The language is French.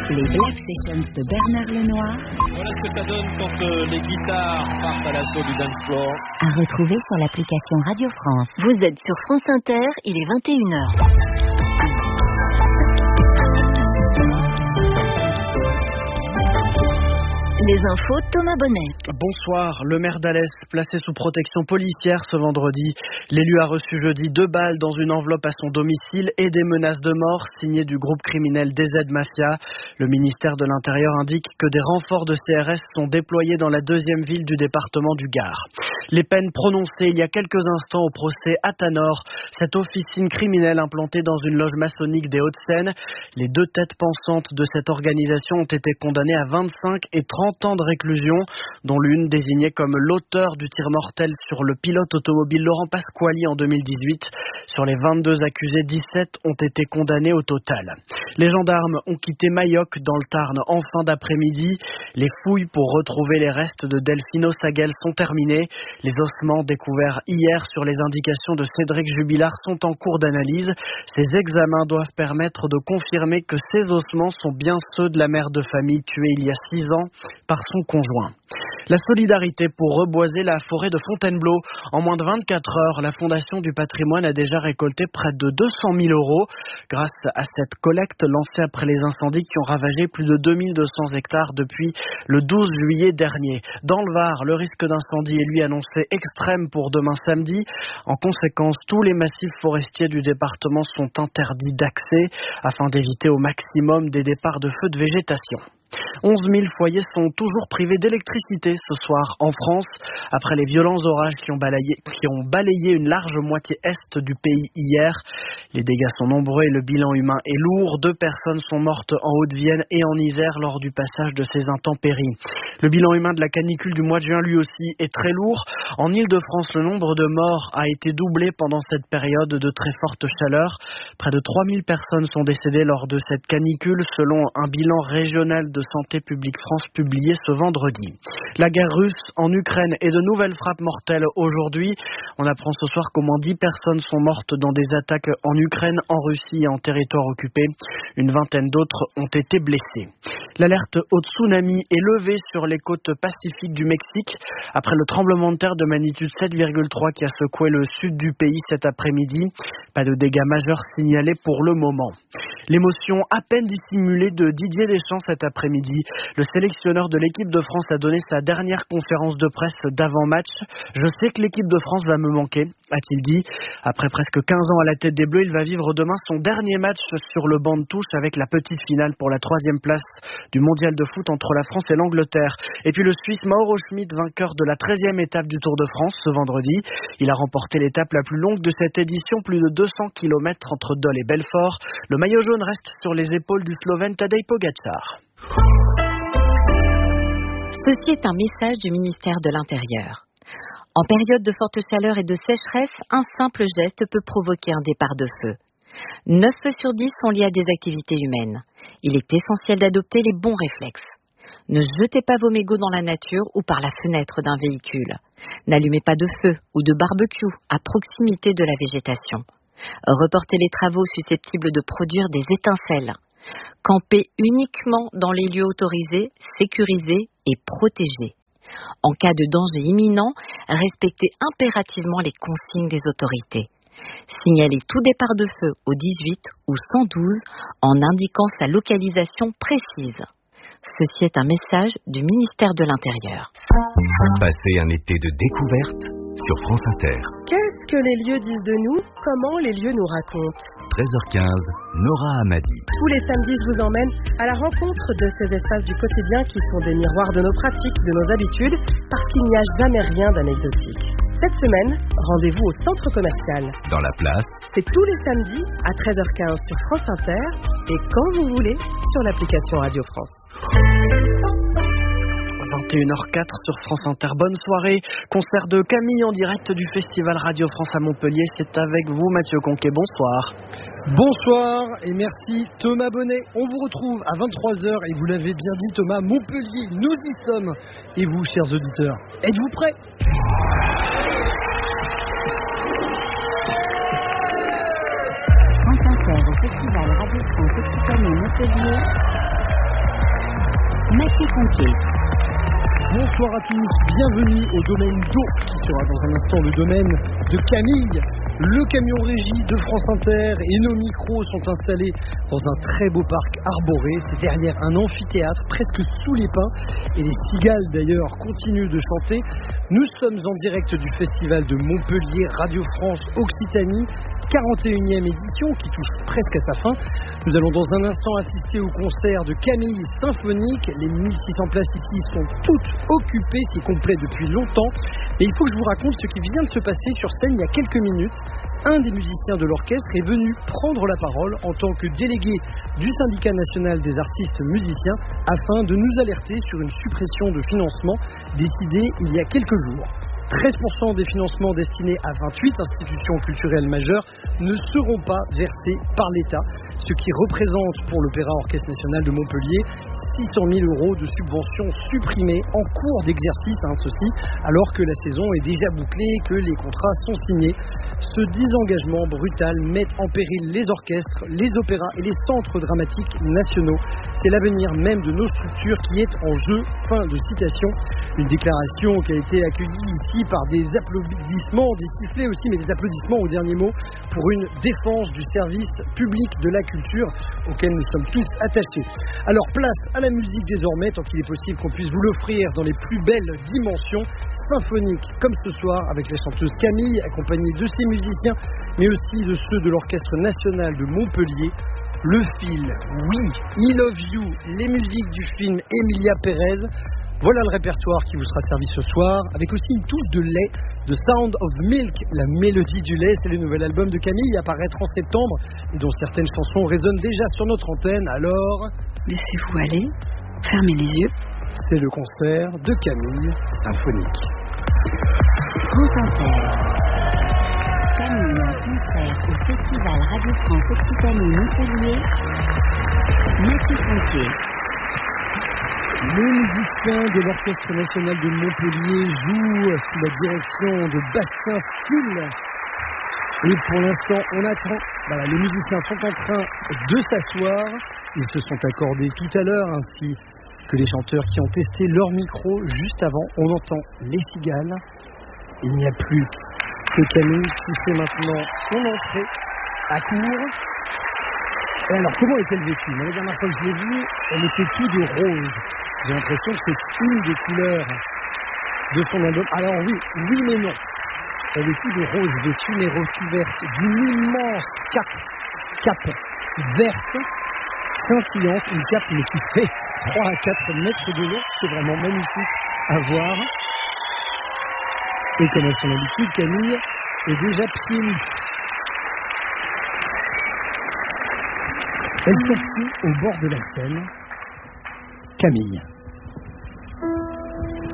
Les Black Sessions de Bernard Lenoir. Voilà ce que ça donne quand les guitares partent à l'assaut du dance floor. À retrouver sur l'application Radio France. Vous êtes sur France Inter, il est 21h. Les infos, Thomas Bonnet. Bonsoir. Le maire d'Alès, placé sous protection policière ce vendredi. L'élu a reçu jeudi 2 balles dans une enveloppe à son domicile et des menaces de mort signées du groupe criminel DZ Mafia. Le ministère de l'Intérieur indique que des renforts de CRS sont déployés dans la deuxième ville du département du Gard. Les peines prononcées il y a quelques instants au procès Athanor, cette officine criminelle implantée dans une loge maçonnique des Hauts-de-Seine. Les 2 têtes pensantes de cette organisation ont été condamnées à 25 et 30 ans de réclusion, dont l'une désignée comme l'auteur du tir mortel sur le pilote automobile Laurent Pasquali en 2018. Sur les 22 accusés, 17 ont été condamnés au total. Les gendarmes ont quitté Mayoc dans le Tarn en fin d'après-midi. Les fouilles pour retrouver les restes de Delphino Saguel sont terminées. Les ossements découverts hier sur les indications de Cédric Jubilard sont en cours d'analyse. Ces examens doivent permettre de confirmer que ces ossements sont bien ceux de la mère de famille tuée il y a 6 ans par son conjoint. La solidarité pour reboiser la forêt de Fontainebleau. En moins de 24 heures, la Fondation du patrimoine a déjà récolté près de 200 000 euros grâce à cette collecte lancée après les incendies qui ont ravagé plus de 2200 hectares depuis le 12 juillet dernier. Dans le Var, le risque d'incendie est lui annoncé extrême pour demain samedi. En conséquence, tous les massifs forestiers du département sont interdits d'accès afin d'éviter au maximum des départs de feux de végétation. 11 000 foyers sont toujours privés d'électricité ce soir en France, après les violents orages qui ont balayé une large moitié est du pays hier. Les dégâts sont nombreux et le bilan humain est lourd. 2 personnes sont mortes en Haute-Vienne et en Isère lors du passage de ces intempéries. Le bilan humain de la canicule du mois de juin lui aussi est très lourd. En Île-de-France, le nombre de morts a été doublé pendant cette période de très forte chaleur. Près de 3 000 personnes sont décédées lors de cette canicule, selon un bilan régional de Santé publique France publié ce vendredi. La guerre russe en Ukraine et de nouvelles frappes mortelles aujourd'hui. On apprend ce soir qu'au moins 10 personnes sont mortes dans des attaques en Ukraine, en Russie et en territoire occupé. Une vingtaine d'autres ont été blessées. L'alerte au tsunami est levée sur les côtes pacifiques du Mexique après le tremblement de terre de magnitude 7,3 qui a secoué le sud du pays cet après-midi. Pas de dégâts majeurs signalés pour le moment. L'émotion à peine dissimulée de Didier Deschamps cet après-midi. Le sélectionneur de l'équipe de France a donné sa dernière conférence de presse d'avant-match. Je sais que l'équipe de France va me manquer, a-t-il dit. Après presque 15 ans à la tête des Bleus, il va vivre demain son dernier match sur le banc de touche avec la petite finale pour la 3e place du mondial de foot entre la France et l'Angleterre. Et puis le Suisse Mauro Schmid, vainqueur de la 13e étape du Tour de France ce vendredi. Il a remporté l'étape la plus longue de cette édition, plus de 200 km entre Dole et Belfort. Le maillot jaune reste sur les épaules du Slovène Tadej Pogačar. Ceci est un message du ministère de l'Intérieur. En période de forte chaleur et de sécheresse, un simple geste peut provoquer un départ de feu. 9 feux sur 10 sont liés à des activités humaines. Il est essentiel d'adopter les bons réflexes. Ne jetez pas vos mégots dans la nature ou par la fenêtre d'un véhicule. N'allumez pas de feu ou de barbecue à proximité de la végétation. Reportez les travaux susceptibles de produire des étincelles. Campez uniquement dans les lieux autorisés, sécurisés et protégés. En cas de danger imminent, respectez impérativement les consignes des autorités. Signalez tout départ de feu au 18 ou 112 en indiquant sa localisation précise. Ceci est un message du ministère de l'Intérieur. Passez un été de découverte sur France Inter. Qu'est-ce que les lieux disent de nous? Comment les lieux nous racontent? 13h15, Nora Hamadi. Tous les samedis, je vous emmène à la rencontre de ces espaces du quotidien qui sont des miroirs de nos pratiques, de nos habitudes, parce qu'il n'y a jamais rien d'anecdotique. Cette semaine, rendez-vous au centre commercial. Dans la place. C'est tous les samedis à 13h15 sur France Inter et quand vous voulez sur l'application Radio France. 21h04 sur France Inter. Bonne soirée. Concert de Camille en direct du Festival Radio France à Montpellier. C'est avec vous, Mathieu Conquet. Bonsoir. Bonsoir et merci Thomas Bonnet. On vous retrouve à 23h et vous l'avez bien dit Thomas, Montpellier, nous y sommes. Et vous, chers auditeurs, êtes-vous prêts ? France Inter au Festival Radio France Occitanie Montpellier. Mathieu Conquet. Bonsoir à tous, bienvenue au domaine d'eau qui sera dans un instant le domaine de Camille. Le camion régie de France Inter et nos micros sont installés dans un très beau parc arboré. C'est derrière un amphithéâtre presque sous les pins et les cigales d'ailleurs continuent de chanter. Nous sommes en direct du festival de Montpellier Radio France Occitanie, 41e édition qui touche presque à sa fin. Nous allons dans un instant assister au concert de Camille Symphonique. Les 1600 places ici sont toutes occupées, c'est complet depuis longtemps. Et il faut que je vous raconte ce qui vient de se passer sur scène il y a quelques minutes. Un des musiciens de l'orchestre est venu prendre la parole en tant que délégué du syndicat national des artistes musiciens afin de nous alerter sur une suppression de financement décidée il y a quelques jours. 13% des financements destinés à 28 institutions culturelles majeures ne seront pas versés par l'État, ce qui représente pour l'Opéra Orchestre National de Montpellier 600 000 € de subventions supprimées en cours d'exercice, ceci, alors que la saison est déjà bouclée et que les contrats sont signés. Ce désengagement brutal met en péril les orchestres, les opéras et les centres dramatiques nationaux. C'est l'avenir même de nos structures qui est en jeu. Fin de citation. Une déclaration qui a été accueillie ici par des applaudissements, des sifflets aussi, mais des applaudissements au dernier mot pour une défense du service public de la culture auquel nous sommes tous attachés. Alors place à la musique désormais, tant qu'il est possible qu'on puisse vous l'offrir dans les plus belles dimensions, symphoniques comme ce soir avec la chanteuse Camille, accompagnée de ses musiciens, mais aussi de ceux de l'Orchestre National de Montpellier. Le fil, oui, I Love You, les musiques du film Emilia Pérez. Voilà le répertoire qui vous sera servi ce soir, avec aussi une touche de lait, The Sound of Milk, la mélodie du lait. C'est le nouvel album de Camille à paraître en septembre et dont certaines chansons résonnent déjà sur notre antenne. Alors, laissez-vous aller, fermez les yeux. C'est le concert de Camille Symphonique. France Inter. Camille en concert au Festival Radio France Occitanie Montpellier. Mathieu Conquet. Les musiciens de l'Orchestre National de Montpellier jouent sous la direction de Bastien Steele. Et pour l'instant, on attend. Voilà, les musiciens sont en train de s'asseoir. Ils se sont accordés tout à l'heure, ainsi que les chanteurs qui ont testé leur micro juste avant. On entend les cigales. Il n'y a plus que Camille qui fait maintenant son entrée à court. Et alors, comment est-elle vêtue? La dernière fois que je l'ai vue, elle était toute de rose. J'ai l'impression que c'est une des couleurs de son album. Alors oui mais non. Elle est toute de rose vêtue mais recouverte d'une immense cape verte, scintillante, une cape mais qui fait 3 à 4 mètres de long. C'est vraiment magnifique à voir. Et comme à son habitude, Camille est déjà pieds nus. Elle s'assied au bord de la scène. Camille.